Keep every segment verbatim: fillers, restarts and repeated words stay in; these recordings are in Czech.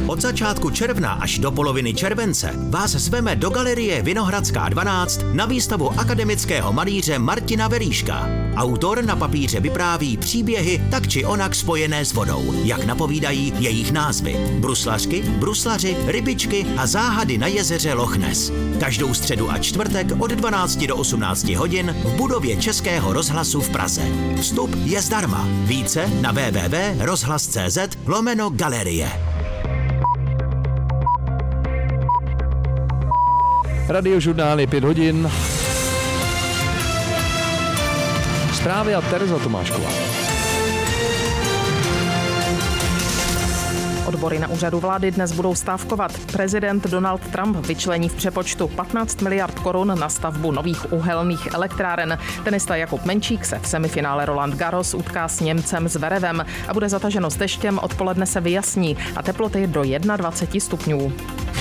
Od začátku června až do poloviny července vás zveme do galerie Vinohradská dvanáct na výstavu akademického malíře Martina Veríška. Autor na papíře vypráví příběhy tak či onak spojené s vodou, jak napovídají jejich názvy. Bruslařky, bruslaři, rybičky a záhady na jezeře Loch Ness. Každou středu a čtvrtek od dvanácti do osmnácti hodin v budově Českého rozhlasu v Praze. Vstup je zdarma. Více na w w w tečka rozhlas tečka cz lomeno galerie. Radiožurnál je pět hodin. Zprávy a Tereza Tomášková. Odbory na úřadu vlády dnes budou stávkovat. Prezident Donald Trump vyčlení v přepočtu patnáct miliard korun na stavbu nových uhelných elektráren. Tenista Jakub Menčík se v semifinále Roland Garros utká s Němcem Zverevem a bude zataženo s deštěm, odpoledne se vyjasní a teploty do dvacet jedna stupňů.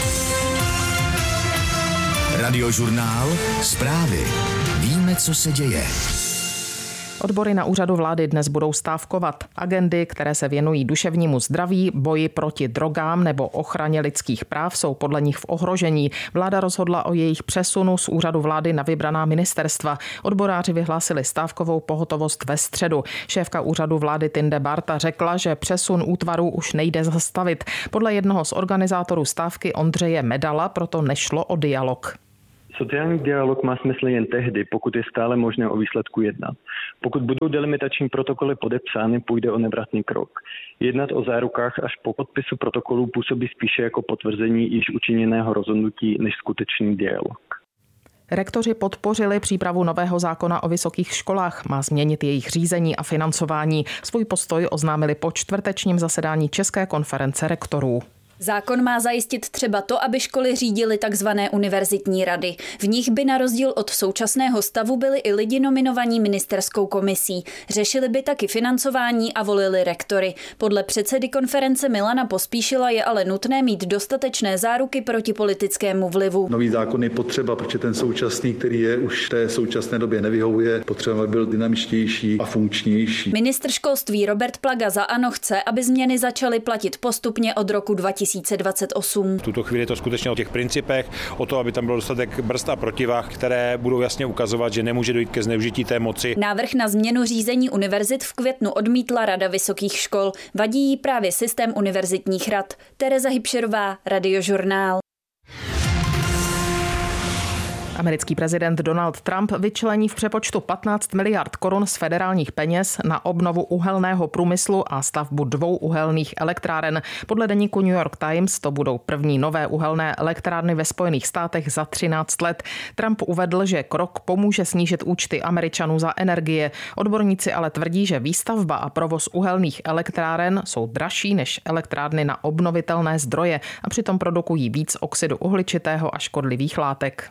Radiožurnál, zprávy. Víme, co se děje. Odbory na úřadu vlády dnes budou stávkovat. Agendy, které se věnují duševnímu zdraví, boji proti drogám nebo ochraně lidských práv, jsou podle nich v ohrožení. Vláda rozhodla o jejich přesunu z úřadu vlády na vybraná ministerstva. Odboráři vyhlásili stávkovou pohotovost ve středu. Šéfka úřadu vlády Tinde Barta řekla, že přesun útvarů už nejde zastavit. Podle jednoho z organizátorů stávky Ondřeje Medala proto nešlo o dialog. Sociální dialog má smysl jen tehdy, pokud je stále možné o výsledku jednat. Pokud budou delimitační protokoly podepsány, půjde o nevratný krok. Jednat o zárukách až po podpisu protokolů působí spíše jako potvrzení již učiněného rozhodnutí než skutečný dialog. Rektoři podpořili přípravu nového zákona o vysokých školách. Má změnit jejich řízení a financování. Svůj postoj oznámili po čtvrtečním zasedání České konference rektorů. Zákon má zajistit třeba to, aby školy řídily takzvané univerzitní rady. V nich by na rozdíl od současného stavu byli i lidi nominovaní ministerskou komisí. Řešili by taky financování a volili rektory. Podle předsedy konference Milana Pospíšila je ale nutné mít dostatečné záruky proti politickému vlivu. Nový zákon je potřeba, protože ten současný, který je už v té současné době nevyhovuje, potřeba byl dynamičtější a funkčnější. Ministr školství Robert Plaga za ANO chce, aby změny začaly platit postupně od roku dva tisíce dvacet osm. V tuto chvíli je to skutečně o těch principech, o to, aby tam byl dostatek brzd a protivah, které budou jasně ukazovat, že nemůže dojít ke zneužití té moci. Návrh na změnu řízení univerzit v květnu odmítla Rada vysokých škol. Vadí jí právě systém univerzitních rad. Tereza Hybšerová, Radiožurnál. Americký prezident Donald Trump vyčlení v přepočtu patnáct miliard korun z federálních peněz na obnovu uhelného průmyslu a stavbu dvou uhelných elektráren. Podle deníku New York Times to budou první nové uhelné elektrárny ve Spojených státech za třináct let. Trump uvedl, že krok pomůže snížit účty Američanů za energie. Odborníci ale tvrdí, že výstavba a provoz uhelných elektráren jsou dražší než elektrárny na obnovitelné zdroje a přitom produkují víc oxidu uhličitého a škodlivých látek.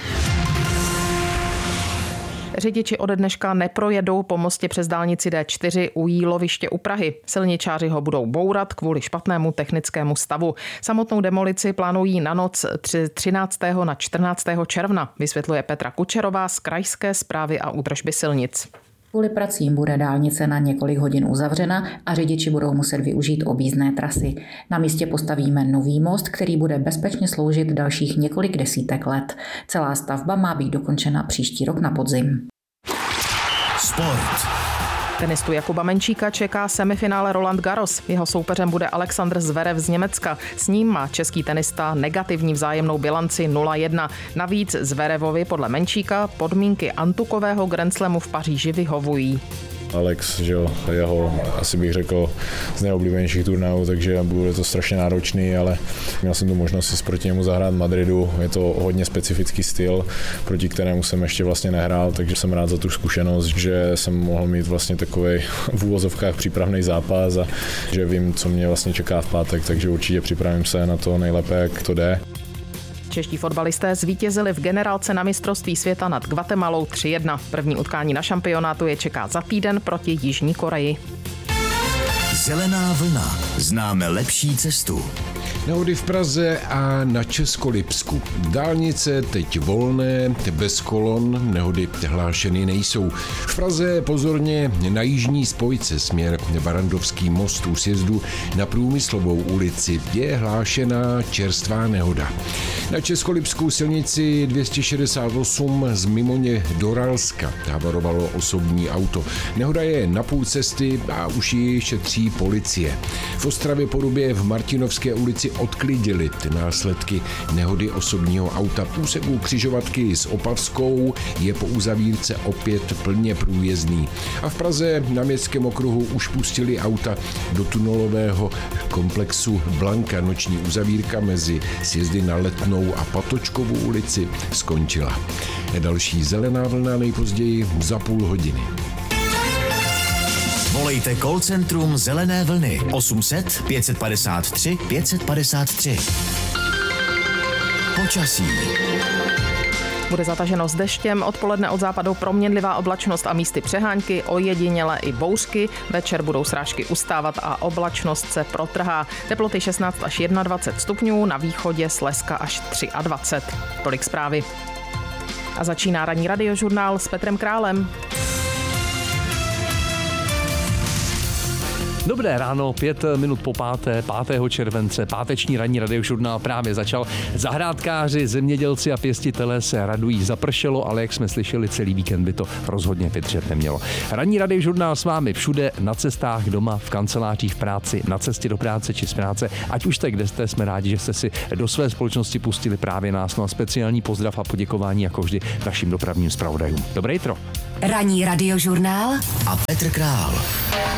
Řidiči ode dneška neprojedou po mostě přes dálnici D čtyři u Jíloviště u Prahy. Silničáři ho budou bourat kvůli špatnému technickému stavu. Samotnou demolici plánují na noc třináctého na čtrnáctého června, vysvětluje Petra Kučerová z Krajské správy a údržby silnic. Kvůli pracím bude dálnice na několik hodin uzavřena a řidiči budou muset využít objízdné trasy. Na místě postavíme nový most, který bude bezpečně sloužit dalších několik desítek let. Celá stavba má být dokončena příští rok na podzim. Sport. Tenistu Jakuba Menčíka čeká semifinále Roland Garros. Jeho soupeřem bude Alexander Zverev z Německa. S ním má český tenista negativní vzájemnou bilanci nula jedna. Navíc Zverevovi podle Menčíka podmínky antukového Grand Slamu v Paříži vyhovují. Alex, že jo, jeho asi bych řekl z nejoblíbenějších turnajů, takže bude to strašně náročný, ale měl jsem tu možnost si proti němu zahrát v Madridu. Je to hodně specifický styl, proti kterému jsem ještě vlastně nehrál, takže jsem rád za tu zkušenost, že jsem mohl mít vlastně takovej v úvozovkách přípravný zápas a že vím, co mě vlastně čeká v pátek, takže určitě připravím se na to nejlépe, jak to jde. Čeští fotbalisté zvítězili v generálce na mistrovství světa nad Guatemalou tři jedna. První utkání na šampionátu je čeká za týden proti Jižní Koreji. Zelená vlna. Známe lepší cestu. Nehody v Praze a na Českolipsku. Dálnice teď volné, bez kolon, nehody hlášeny nejsou. V Praze pozorně na jižní spojce směr Barandovský most u sjezdu na Průmyslovou ulici je hlášená čerstvá nehoda. Na Českolipsku silnici dvě stě šedesát osm z Mimoně do Ralska havarovalo osobní auto. Nehoda je na půl cesty a už ji šetří policie. V Ostravě Porubě v Martinovské ulici odklidili ty následky nehody osobního auta. V úseku křižovatky s Opavskou je po uzavírce opět plně průjezdný. A v Praze na Městském okruhu už pustili auta do tunelového komplexu Blanka. Noční uzavírka mezi sjezdy na Letnou a Patočkovou ulici skončila. Další zelená vlna nejpozději za půl hodiny. Volejte call centrum Zelené vlny osm set pět padesát tři pět padesát tři. Počasí. Bude zataženo s deštěm, odpoledne od západu proměnlivá oblačnost a místy přehánky, ojediněle i bouřky. Večer budou srážky ustávat a oblačnost se protrhá. Teploty šestnáct až dvacet jedna stupňů, na východě Slezska až dvacet tři. Tolik zprávy. A začíná ranní radiožurnál s Petrem Králem. Dobré ráno, pět minut po páté, pátého července, páteční ranní radiožurnál právě začal. Zahrádkáři, zemědělci a pěstitelé se radují, zapršelo, ale jak jsme slyšeli, celý víkend by to rozhodně vydržet nemělo. Ranní radiožurnál s vámi všude, na cestách, doma, v kancelářích, v práci, na cestě do práce či z práce. Ať už jste, kde jste, jsme rádi, že jste si do své společnosti pustili právě nás. No a speciální pozdrav a poděkování jako vždy našim dopravním zpravodajům. Dobré jitro. Ranní radiožurnál a Petr Král.